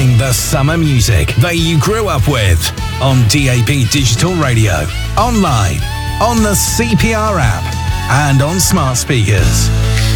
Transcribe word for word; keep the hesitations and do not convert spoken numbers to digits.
Playing the summer music that you grew up with on D A B Digital Radio, online, on the C P R app, and on smart speakers.